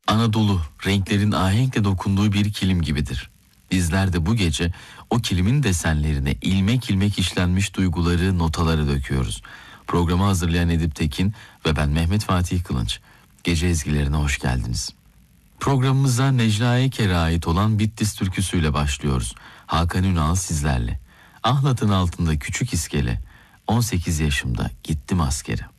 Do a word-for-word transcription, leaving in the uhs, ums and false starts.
Anadolu renklerin ahenkle dokunduğu bir kilim gibidir. Bizler de bu gece o kilimin desenlerine ilmek ilmek işlenmiş duyguları, notaları döküyoruz. Programı hazırlayan Edip Tekin ve ben Mehmet Fatih Kılınç. Gece ezgilerine hoş geldiniz. Programımıza Necla Eker'e ait olan Bitlis türküsüyle başlıyoruz. Hakan Ünal sizlerle. Ahlat'ın altında küçük iskele, on sekiz yaşımda gittim askere.